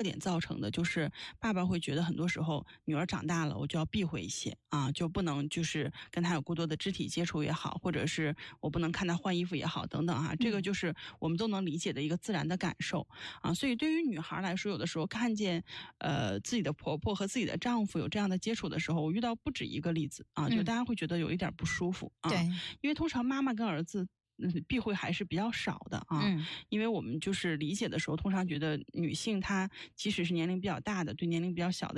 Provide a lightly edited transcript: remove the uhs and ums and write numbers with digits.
点造成的，就是爸爸会觉得很多时候女儿长大了，我就要避讳一些啊，就不能就是跟她有过多的肢体接触也好，或者是我不能看她换衣服也好等等啊，这个就是我们都能理解的一个自然的感受啊。所以对于女孩来说，有的时候看见自己的婆婆和自己的丈夫有这样的接触的时候，我遇到不止一个例子啊，就大家会觉得有一点不舒服啊。 对， 因为通常妈妈跟儿子避讳还是比较少的啊，因为我们就是理解的时候，通常觉得女性她即使是年龄比较大的，对年龄比较小的